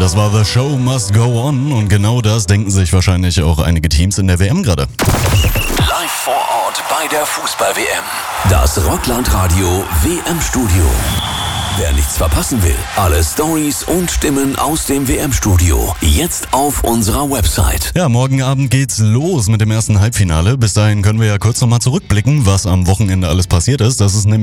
Das war The Show Must Go On und genau das denken sich wahrscheinlich auch einige Teams in der WM gerade. Live vor Ort bei der Fußball-WM. Das Rockland-Radio WM-Studio. Wer nichts verpassen will, alle Stories und Stimmen aus dem WM-Studio jetzt auf unserer Website. Ja, morgen Abend geht's los mit dem ersten Halbfinale. Bis dahin können wir ja kurz nochmal zurückblicken, was am Wochenende alles passiert ist. Das ist nämlich